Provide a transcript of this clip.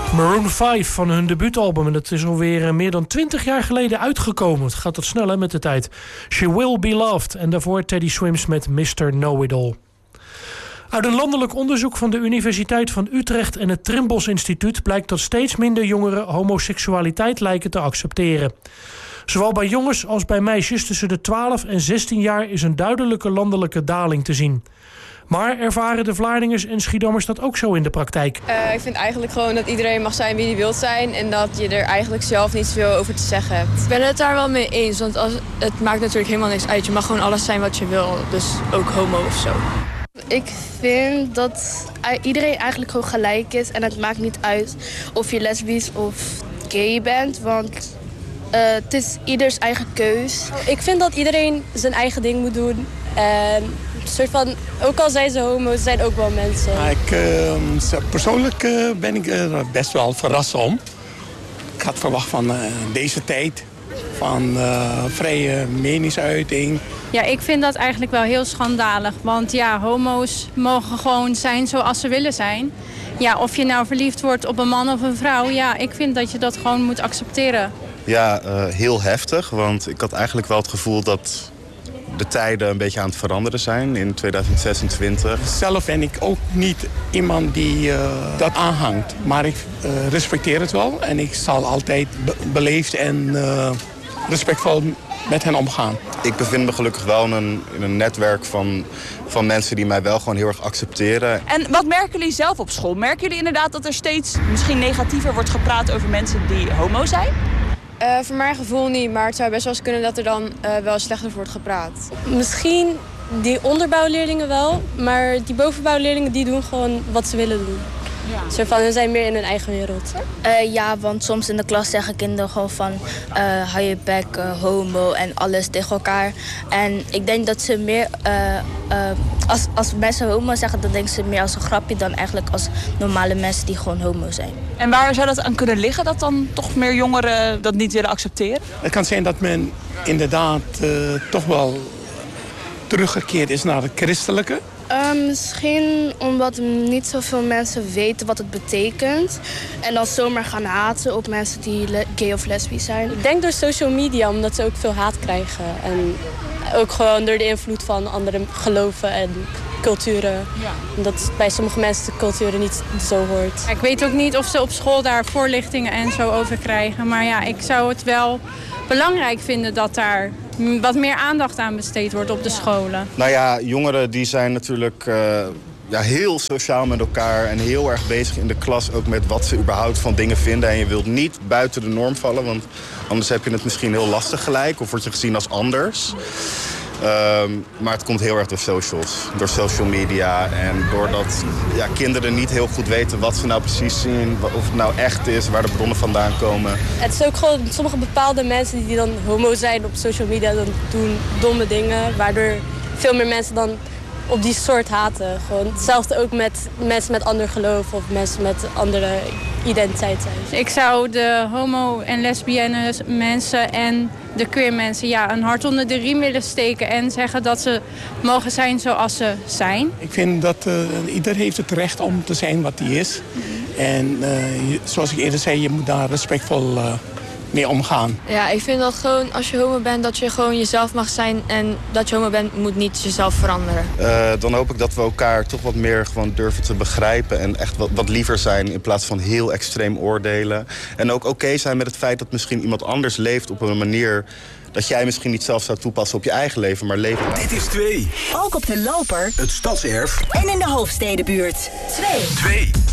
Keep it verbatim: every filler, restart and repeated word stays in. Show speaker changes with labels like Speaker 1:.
Speaker 1: Maroon vijf van hun debuutalbum. En dat is alweer meer dan twintig jaar geleden uitgekomen. Het gaat wat sneller met de tijd. She Will Be Loved. En daarvoor Teddy Swims met mister Know-It-All. Uit een landelijk onderzoek van de Universiteit van Utrecht en het Trimbos Instituut blijkt dat steeds minder jongeren homoseksualiteit lijken te accepteren. Zowel bij jongens als bij meisjes tussen de twaalf en zestien jaar is een duidelijke landelijke daling te zien. Maar ervaren de Vlaardingers en Schiedammers dat ook zo in de praktijk?
Speaker 2: Uh, ik vind eigenlijk gewoon dat iedereen mag zijn wie hij wil zijn en dat je er eigenlijk zelf niet zoveel over te zeggen hebt. Ik ben het daar wel mee eens, want als, het maakt natuurlijk helemaal niks uit. Je mag gewoon alles zijn wat je wil, dus ook homo of zo.
Speaker 3: Ik vind dat iedereen eigenlijk gewoon gelijk is en het maakt niet uit of je lesbisch of gay bent, want uh, het is ieders eigen keus.
Speaker 4: Ik vind dat iedereen zijn eigen ding moet doen en soort van, ook al zijn ze homo, ze zijn ook wel mensen.
Speaker 5: Ja, ik, uh, persoonlijk uh, ben ik er best wel verrast om. Ik had verwacht van uh, deze tijd, van uh, vrije meningsuiting.
Speaker 6: Ja, ik vind dat eigenlijk wel heel schandalig. Want ja, homo's mogen gewoon zijn zoals ze willen zijn. Ja, of je nou verliefd wordt op een man of een vrouw, ja, ik vind dat je dat gewoon moet accepteren.
Speaker 7: Ja, uh, heel heftig, want ik had eigenlijk wel het gevoel dat de tijden een beetje aan het veranderen zijn in tweeduizend zesentwintig.
Speaker 5: Zelf ben ik ook niet iemand die uh, dat aanhangt. Maar ik uh, respecteer het wel en ik zal altijd be- beleefd en uh, respectvol met hen omgaan.
Speaker 7: Ik bevind me gelukkig wel in een, in een netwerk van, van mensen die mij wel gewoon heel erg accepteren.
Speaker 8: En wat merken jullie zelf op school? Merken jullie inderdaad dat er steeds misschien negatiever wordt gepraat over mensen die homo zijn?
Speaker 2: Uh, voor mijn gevoel niet, maar het zou best wel eens kunnen dat er dan uh, wel slechter wordt gepraat.
Speaker 4: Misschien die onderbouwleerlingen wel, maar die bovenbouwleerlingen die doen gewoon wat ze willen doen. Ja. Soort van, hun zijn meer in hun eigen wereld.
Speaker 3: Uh, ja, want soms in de klas zeggen kinderen gewoon van uh, hou je bek, uh, homo en alles tegen elkaar. En ik denk dat ze meer, uh, uh, als, als mensen homo zeggen, dan denken ze meer als een grapje dan eigenlijk als normale mensen die gewoon homo zijn.
Speaker 8: En waar zou dat aan kunnen liggen, dat dan toch meer jongeren dat niet willen accepteren?
Speaker 5: Het kan zijn dat men inderdaad uh, toch wel teruggekeerd is naar het christelijke.
Speaker 3: Uh, misschien omdat niet zoveel mensen weten wat het betekent. En dan zomaar gaan haten op mensen die le- gay of lesbisch zijn.
Speaker 4: Ik denk door social media, omdat ze ook veel haat krijgen. En ook gewoon door de invloed van andere geloven en culturen. Ja. Omdat bij sommige mensen de culturen niet zo hoort.
Speaker 6: Ik weet ook niet of ze op school daar voorlichtingen en zo over krijgen. Maar ja, ik zou het wel belangrijk vinden dat daar wat meer aandacht aan besteed wordt op de scholen.
Speaker 7: Nou ja, jongeren die zijn natuurlijk uh, ja, heel sociaal met elkaar en heel erg bezig in de klas ook met wat ze überhaupt van dingen vinden. En je wilt niet buiten de norm vallen, want anders heb je het misschien heel lastig gelijk of word je gezien als anders. Um, maar het komt heel erg door socials, door social media en doordat ja, kinderen niet heel goed weten wat ze nou precies zien, of het nou echt is, waar de bronnen vandaan komen.
Speaker 4: Het is ook gewoon sommige bepaalde mensen die dan homo zijn op social media, dan doen domme dingen, waardoor veel meer mensen dan op die soort haten. Gewoon hetzelfde ook met mensen met ander geloof of mensen met andere identiteit zijn.
Speaker 6: Ik zou de homo- en lesbienne mensen en de queer mensen ja, een hart onder de riem willen steken en zeggen dat ze mogen zijn zoals ze zijn.
Speaker 5: Ik vind dat uh, ieder heeft het recht om te zijn wat hij is. Mm-hmm. En uh, je, zoals ik eerder zei, je moet daar respectvol uh, mee omgaan.
Speaker 2: Ja, ik vind dat gewoon als je homo bent dat je gewoon jezelf mag zijn en dat je homo bent moet niet jezelf veranderen.
Speaker 7: Uh, dan hoop ik dat we elkaar toch wat meer gewoon durven te begrijpen en echt wat, wat liever zijn in plaats van heel extreem oordelen. En ook oké okay zijn met het feit dat misschien iemand anders leeft op een manier dat jij misschien niet zelf zou toepassen op je eigen leven, maar leven.
Speaker 9: Dit is twee.
Speaker 10: Ook op de loper,
Speaker 9: het Stadserf
Speaker 10: en in de Hoofdstedenbuurt. Twee.
Speaker 9: Twee.